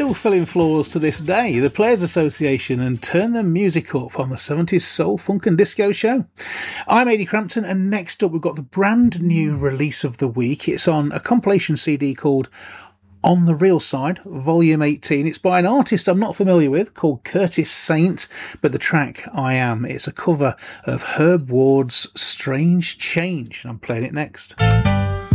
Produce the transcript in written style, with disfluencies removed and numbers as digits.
still filling floors to this day, the Players Association, and turn the music up on the 70s soul, funk and disco show. I'm Adi Crampton, and next up we've got the brand new release of the week. It's on a compilation CD called On the Real Side, Volume 18. It's by an artist I'm not familiar with called Curtis Saint, but the track I Am. It's a cover of Herb Ward's Strange Change, and I'm playing it next.